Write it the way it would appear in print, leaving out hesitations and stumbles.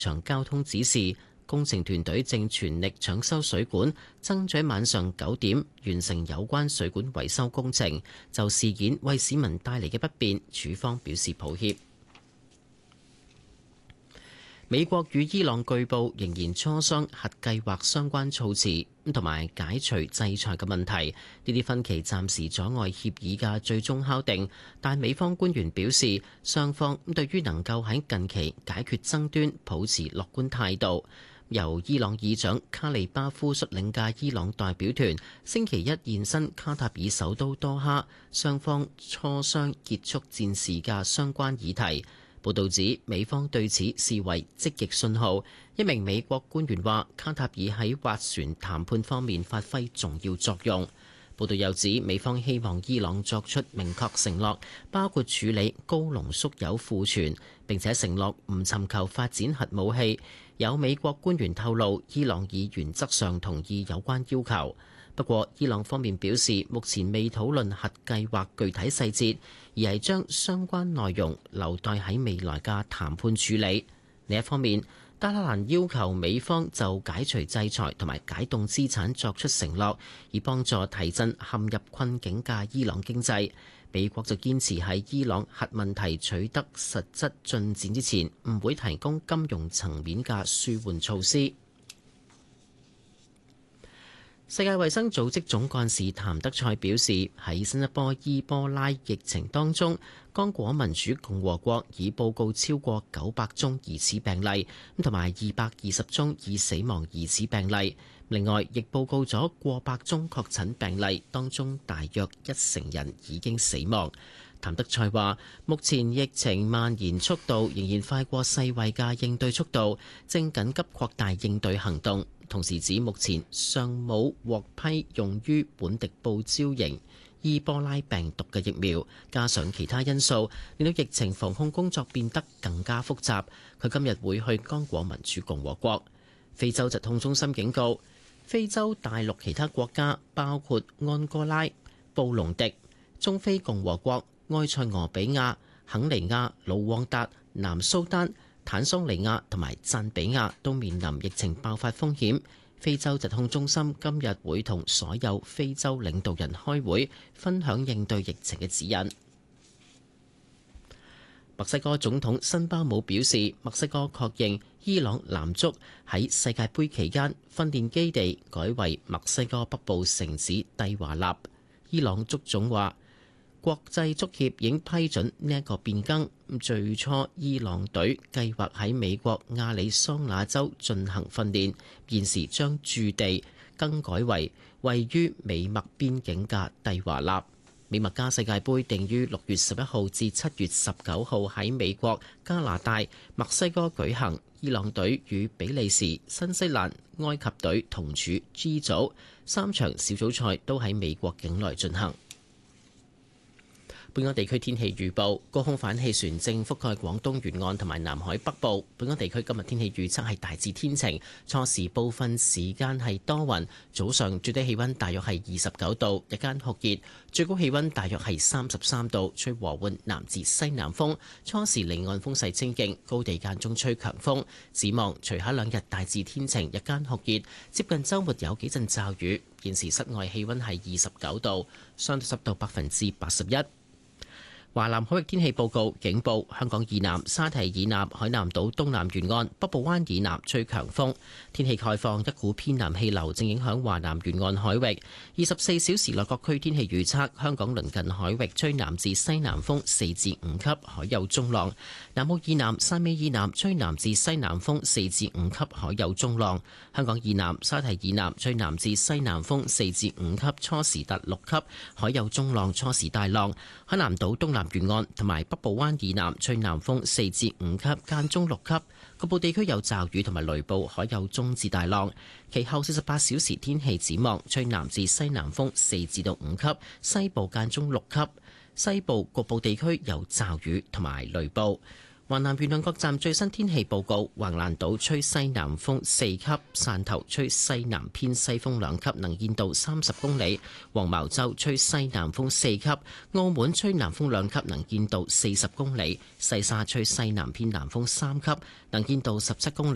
場交通指示，工程團隊正全力搶修水管，爭取晚上9點完成有關水管維修工程。就事件為市民帶嚟嘅不便，署方表示抱歉。美國與伊朗據報仍然磋商核計劃相關措辭，同埋解除制裁嘅問題。呢啲分歧暫時阻礙協議嘅最終敲定，但美方官員表示，雙方對於能夠喺近期解決爭端抱持樂觀態度。由伊朗議長卡利巴夫率領嘅伊朗代表團星期一現身卡塔爾首都多哈，雙方磋商結束戰事嘅相關議題。報導指，美方對此視為積極信號。一名美國官員話，卡塔爾喺斡旋談判方面發揮重要作用。報導又指，美方希望伊朗作出明確承諾，包括處理高濃縮鈾庫存，並且承諾唔尋求發展核武器。有美國官員透露，伊朗已原則上同意有關要求。不過，伊朗方面表示，目前未討論核計劃具體細節，而係將相關內容留待喺未來嘅談判處理。另一方面，德黑蘭要求美方就解除制裁同埋解凍資產作出承諾，以幫助提振陷入困境嘅伊朗經濟。美國就堅持喺伊朗核問題取得實質進展之前，唔會提供金融層面嘅舒緩措施。世界衛生組織總幹事譚德塞表示，喺新一波伊波拉疫情當中，剛果民主共和國已報告超過900宗疑似病例，同埋220宗已死亡疑似病例。另外，亦報告咗過百宗確診病例，當中大約10%人已經死亡。譚德塞話：目前疫情蔓延速度仍然快過世衛嘅應對速度，正緊急擴大應對行動。同時指目前尚冇獲批用於本地報招型伊波拉病毒嘅疫苗，加上其他因素，令到疫情防控工作變得更加複雜。佢今日會去剛果民主共和國。非洲疾控中心警告，非洲大陸其他國家包括安哥拉、布隆迪、中非共和國、埃塞俄比亞、肯尼亞、盧旺達、南蘇丹、坦桑尼亞同埋贊比亞都面臨疫情爆發風險。非洲疾控中心今日會同所有非洲領導人開會，分享應對疫情嘅指引。墨西哥總統辛巴姆表示，墨西哥確認伊朗男足喺世界盃期間訓練基地改為墨西哥北部城市蒂華納。伊朗足總話，國際足協已經批准呢一個變更。最初伊朗隊計劃喺美國亞利桑那州進行訓練，現時將駐地更改為位於美墨邊境嘅蒂華納。美墨加世界盃定於6月11號至7月19號喺美國、加拿大、墨西哥舉行。伊朗隊與比利時、新西蘭、埃及隊同處 G 組，3場小組賽都喺美國境內進行。本港地區天氣預報，高空反氣旋正覆蓋廣東沿岸同埋南海北部。本港地區今日天氣預測係大致天晴，初時部分時間係多雲，早上最低氣溫大約係29度，日間酷熱，最高氣溫大約係33度，吹和緩南至西南風，初時離岸風勢清勁，高地間中吹強風。展望隨後2日大致天晴，日間酷熱，接近週末有幾陣驟雨。現時室外氣溫係29度，相對濕度81%。華南海域天氣報告警報：香港以南、沙堤以南、海南島東南沿岸、北部灣以南吹強風。天氣概況：一股偏南氣流正影響華南沿岸海域。24小時內各區天氣預測：香港鄰近海域吹南至西南風4至5級，海有中浪；南澳以南、汕尾以南吹南至西南風4至5級，海有中浪。香港以南、沙堤以南吹南至西南風4至5級，初時達6級，海有中浪，初時大浪。海南島東南沿岸同埋北部灣以南吹南風4至5級，間中6級。局部地區有驟雨同埋雷暴，海有中至大浪。其後48小時天氣展望，吹南至西南風4至到5級，西部間中6級。西部局部地區有驟雨同埋雷暴。華南沿岸各站最新天氣報告：橫瀾島吹西南風4級，汕頭吹西南偏西風2級，能見度30公里；黃茅洲吹西南風4級，澳門吹南風2級，能見度40公里；西沙吹西南偏南風3級，能見度17公里。